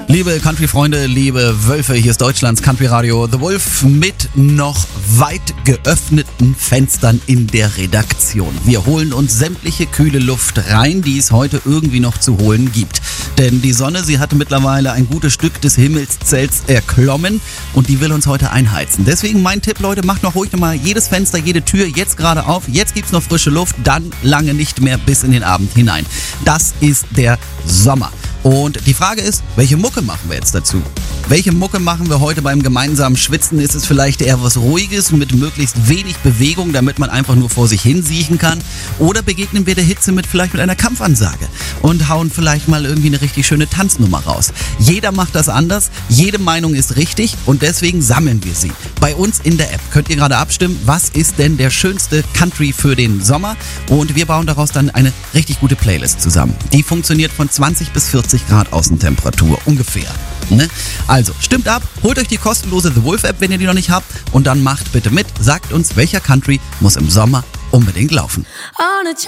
Liebe Country-Freunde, liebe Wölfe, hier ist Deutschlands Country-Radio The Wolf mit noch weit geöffneten Fenstern in der Redaktion. Wir holen uns sämtliche kühle Luft rein, die es heute irgendwie noch zu holen gibt. Denn die Sonne, sie hat mittlerweile ein gutes Stück des Himmelszelts erklommen und die will uns heute einheizen. Deswegen mein Tipp, Leute, macht noch ruhig nochmal jedes Fenster, jede Tür jetzt gerade auf. Jetzt gibt's noch frische Luft, dann lange nicht mehr bis in den Abend hinein. Das ist der Sommer. Und die Frage ist, welche Mucke machen wir jetzt dazu? Welche Mucke machen wir heute beim gemeinsamen Schwitzen? Ist es vielleicht eher was Ruhiges mit möglichst wenig Bewegung, damit man einfach nur vor sich hin siechen kann? Oder begegnen wir der Hitze vielleicht mit einer Kampfansage und hauen vielleicht mal irgendwie eine richtig schöne Tanznummer raus? Jeder macht das anders, jede Meinung ist richtig und deswegen sammeln wir sie. Bei uns in der App könnt ihr gerade abstimmen, was ist denn der schönste Country für den Sommer? Und wir bauen daraus dann eine richtig gute Playlist zusammen. Die funktioniert von 20 bis 40 Grad Außentemperatur ungefähr. Ne? Also, stimmt ab, holt euch die kostenlose The Wolf App, wenn ihr die noch nicht habt, und dann macht bitte mit, sagt uns, welcher Country muss im Sommer unbedingt laufen.